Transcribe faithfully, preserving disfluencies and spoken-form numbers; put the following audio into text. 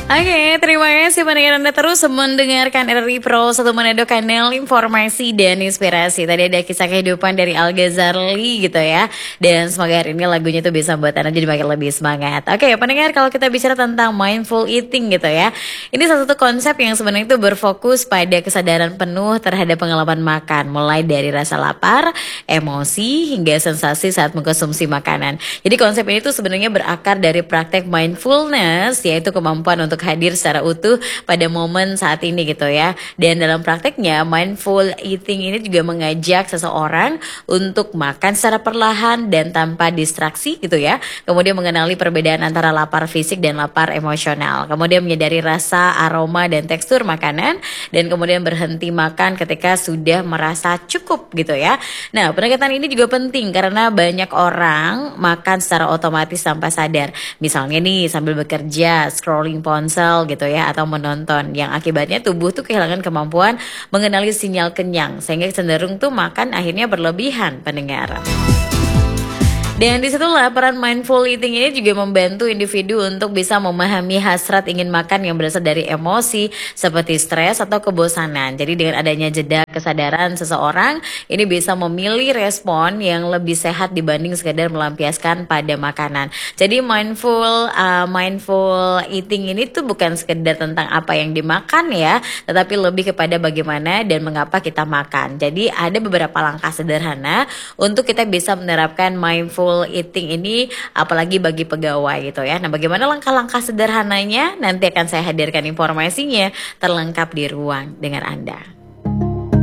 Oke, terima kasih pendengar Anda terus mendengarkan R R I Pro satu Manado, kanal informasi dan inspirasi. Tadi ada kisah kehidupan dari Al Ghazali gitu ya. Dan semoga hari ini lagunya tuh bisa membuat Anda jadi makin lebih semangat. Oke, pendengar, kalau kita bicara tentang mindful eating gitu ya. Ini salah satu konsep yang sebenarnya itu berfokus pada kesadaran penuh terhadap pengalaman makan. Mulai dari rasa lapar, emosi, hingga sensasi saat mengkonsumsi makanan. Jadi konsep ini tuh sebenarnya berakar dari praktek mindfulness, yaitu kemampuan untuk hadir secara utuh pada momen saat ini gitu ya. Dan dalam prakteknya mindful eating ini juga mengajak seseorang untuk makan secara perlahan dan tanpa distraksi gitu ya. Kemudian mengenali perbedaan antara lapar fisik dan lapar emosional. Kemudian menyadari rasa, aroma dan tekstur makanan, dan kemudian berhenti makan ketika sudah merasa cukup gitu ya. Nah, pendekatan ini juga penting karena banyak orang makan secara otomatis tanpa sadar. Misalnya nih sambil bekerja, scrolling ponsel gitu ya, atau menonton, yang akibatnya tubuh tuh kehilangan kemampuan mengenali sinyal kenyang sehingga cenderung tuh makan akhirnya berlebihan, pendengar. Dan disitulah peran mindful eating ini juga membantu individu untuk bisa memahami hasrat ingin makan yang berasal dari emosi seperti stres atau kebosanan. Jadi dengan adanya jeda kesadaran seseorang, ini bisa memilih respon yang lebih sehat dibanding sekedar melampiaskan pada makanan. Jadi mindful uh, mindful eating ini tuh bukan sekedar tentang apa yang dimakan ya, tetapi lebih kepada bagaimana dan mengapa kita makan. Jadi ada beberapa langkah sederhana untuk kita bisa menerapkan mindful eating ini, apalagi bagi pegawai gitu ya. Nah, bagaimana langkah-langkah sederhananya? Nanti akan saya hadirkan informasinya terlengkap di ruang dengar Anda.